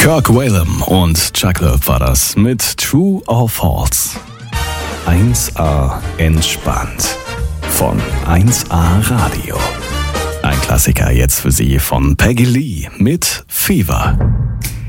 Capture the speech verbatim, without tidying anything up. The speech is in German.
Kirk Whalum und Chuck Love war das mit True or False. eins A entspannt von eins A Radio. Ein Klassiker jetzt für Sie von Peggy Lee mit Fever.